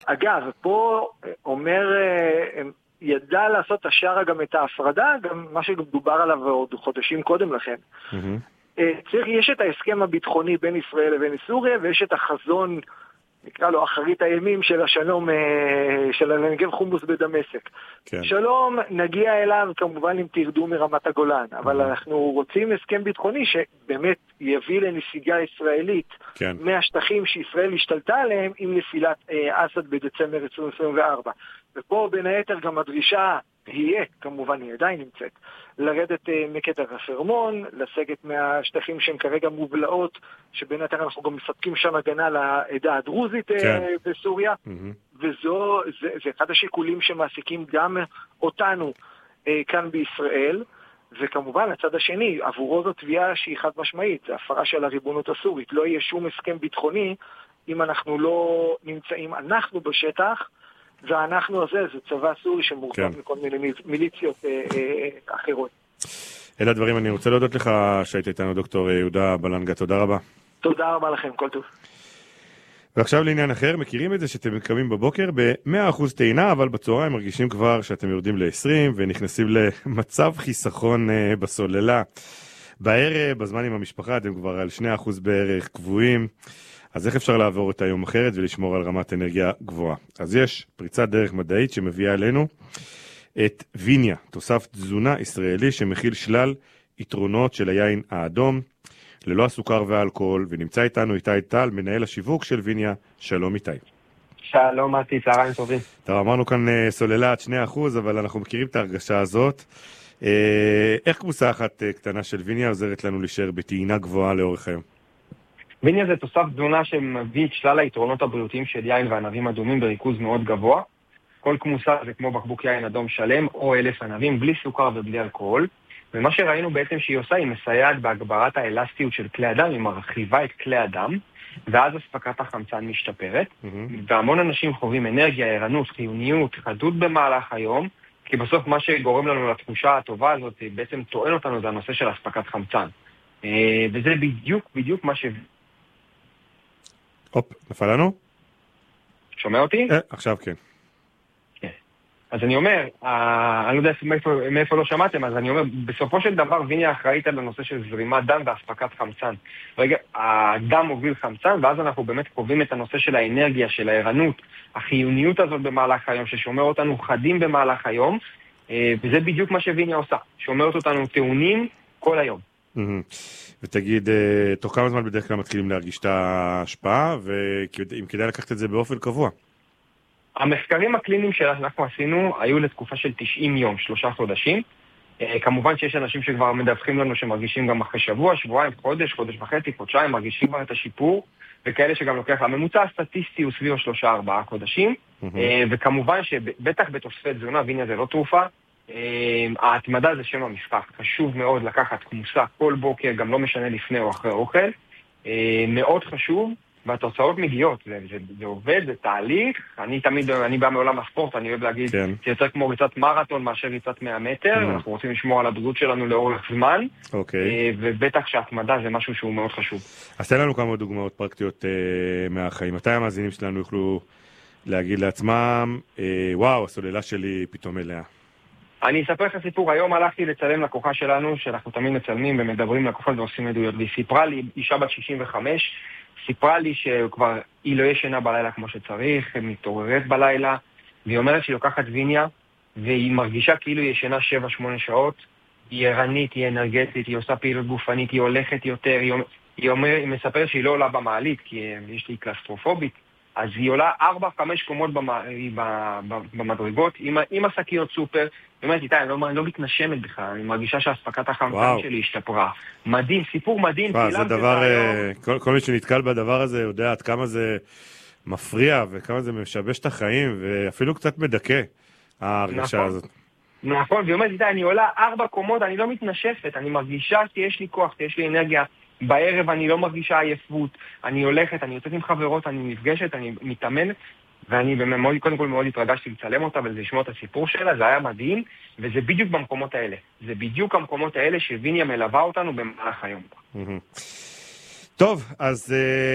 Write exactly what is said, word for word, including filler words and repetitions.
אגב, פה אומר, ידע לעשות השארה גם את ההפרדה, גם מה שדובר עליו עוד חודשים קודם לכן. Mm-hmm. צריך, יש את ההסכם הביטחוני בין ישראל לבין סוריה, ויש את החזון, נקרא לו אחרית הימים של השלום, של הנגב חומוס בדמשק. כן. שלום, נגיע אליו כמובן אם תרדו מרמת הגולן, אבל אנחנו רוצים הסכם ביטחוני שבאמת יביא לנסיגה ישראלית כן. מהשטחים שישראל השתלטה עליהם עם נפילת אה, אסד בדצמבר עשרים עשרים וארבע. ופה בין היתר גם הדרישה תהיה, כמובן היא עדיין נמצאת, לרדת אה, מקטע החרמון, לסגת מהשטחים שהם כרגע מובלעות, שבין היתר אנחנו גם מספקים שם הגנה לעדה הדרוזית אה, כן. בסוריה, mm-hmm. וזו, זה, זה אחד השיקולים שמעסיקים גם אותנו אה, כאן בישראל, וכמובן הצד השני, עבורו זו תביעה שהיא חד משמעית, זה הפרה של הריבונות הסורית, לא יהיה שום הסכם ביטחוני אם אנחנו לא נמצאים, אנחנו בשטח, ואנחנו הזה, זה צבא סורי שמורכב כן. מכל מיני מיליציות אה, אה, אחרות. אלה הדברים, אני רוצה להודות לך שהיית איתנו דוקטור יהודה בלנגה, תודה רבה. תודה רבה לכם, כל טוב. ועכשיו לעניין אחר, מכירים את זה שאתם קמים בבוקר ב-מאה אחוז טעינה, אבל בצהריים מרגישים כבר שאתם יורדים ל-עשרים ונכנסים למצב חיסכון uh, בסוללה. בערב, בזמן עם המשפחה, אתם כבר על שני אחוז בערך קבועים, אז איך אפשר לעבור את היום אחרת ולשמור על רמת אנרגיה גבוהה? אז יש פריצת דרך מדעית שמביאה אלינו את ויניה, תוסף תזונה ישראלי שמכיל שלל יתרונות של היין האדום, ללא הסוכר והאלכוהול, ונמצא איתנו איתי טל, מנהל השיווק של ויניה. שלום איתי. שלום מתי, צהריים טובים. טוב, אמרנו כאן uh, סוללה עד שני אחוז, אבל אנחנו מכירים את ההרגשה הזאת. Uh, איך קבוצה אחת uh, קטנה של ויניה עוזרת לנו להישאר בטעינה גבוהה לאורך היום? ויניה זה תוסף תזונה שמביא את שלל היתרונות הבריאותיים של יין וענבים אדומים בריכוז מאוד גבוה. כל כמוסה זה כמו בקבוק יין אדום שלם או אלף ענבים, בלי סוכר ובלי אלכוהול. ומה שראינו בעצם שהיא עושה, היא מסייעת בהגברת האלסטיות של כלי הדם, היא מרחיבה את כלי הדם, ואז הספקת החמצן משתפרת, mm-hmm. והמון אנשים חווים אנרגיה, ערנות, חיוניות, חדות במהלך היום, כי בסוף מה שגורם לנו לתחושה הטובה הזאת, בעצם טוען אותנו, זה הנושא של הספקת חמצן. וזה בדיוק, בדיוק מה ש... הופ, נפל לנו? שומע אותי? אה, עכשיו כן. אז אני אומר, אני לא יודע מאיפה, מאיפה לא שמעתם, אז אני אומר, בסופו של דבר ויניה אחראית על הנושא של זרימת דם והספקת חמצן. רגע, הדם מוביל חמצן, ואז אנחנו באמת קובעים את הנושא של האנרגיה, של הערנות, החיוניות הזאת במהלך היום, ששומר אותנו חדים במהלך היום, וזה בדיוק מה שוויניה עושה, שומרת אותנו טעונים כל היום. ותגיד, תוך כמה זמן בדרך כלל מתחילים להרגיש את ההשפעה, ואם כדאי לקחת את זה באופן קבוע? המחקרים הקליניים שאנחנו עשינו היו לתקופה של תשעים יום, שלושה חודשים. כמובן שיש אנשים שכבר מדווחים לנו שמרגישים גם אחרי שבוע, שבועיים, חודש, חודש וחצי, חודשיים, מרגישים כבר את השיפור, וכאלה שגם לוקח, הממוצע הסטטיסטי הוא סביב שלושה, ארבעה חודשים, וכמובן שבטח בתוספי תזונה, ויניה זה לא תרופה, ההתמדה זה שם המשחק, חשוב מאוד לקחת כמוסה כל בוקר, גם לא משנה לפני או אחרי אוכל, מאוד חשוב, והתוצאות מגיעות, זה, זה, זה עובד, זה תהליך, אני תמיד, אני בא מעולם הספורט, אני אוהב להגיד, כן. זה יותר כמו ריצת מרתון מאשר ריצת מאה מטר, mm. אנחנו רוצים לשמור על הבריאות שלנו לאורך זמן, אוקיי. ובטח שהתמדה זה משהו שהוא מאוד חשוב. אז תן לנו כמה דוגמאות פרקטיות אה, מהחיים, מתי המאזינים שלנו יוכלו להגיד לעצמם, אה, וואו, הסוללה שלי פתאום מלאה. אני אספר לך סיפור, היום הלכתי לצלם לקוחה שלנו, שאנחנו תמיד מצלמים ומדברים לקוחות ועושים עדויות, והיא סיפרה לי, אישה בת שישים וחמש, סיפרה לי שכבר היא לא ישנה בלילה כמו שצריך, היא מתעוררת בלילה, והיא אומרת שהיא לוקחת ויניה, והיא מרגישה כאילו היא ישנה שבע שמונה שעות, היא ערנית, היא אנרגטית, היא עושה פעילות גופנית, היא הולכת יותר, היא, היא, אומר, היא מספרת שהיא לא עולה במעלית, כי יש לי קלסטרופובית, אז היא עולה ארבע חמש קומות במדרגות, עם, עם השקיות סופר, היא אומרת, איתי, אני לא, אני לא מתנשמת בכלל, אני מרגישה שהספקת החמצן שלי השתפרה. מדהים, סיפור מדהים. וואו, זה דבר, כל, כל מי שנתקל בדבר הזה יודע עד כמה זה מפריע, וכמה זה משבש את החיים, ואפילו קצת מדכא, ההרגשה נכון, הזאת. נכון, והיא אומרת, איתי, אני עולה ארבע קומות, אני לא מתנשפת, אני מרגישה שיש לי כוח, שיש לי אנרגיה, בערב אני לא מרגישה עייפות, אני הולכת, אני יוצאת עם חברות, אני נפגשת, אני מתאמנת, ואני מאוד, קודם כל מאוד התרגשתי לצלם אותה ולשמוע את הסיפור שלה, זה היה מדהים, וזה בדיוק במקומות האלה. זה בדיוק המקומות האלה שוויניה מלווה אותנו במהלך היום. טוב, אז...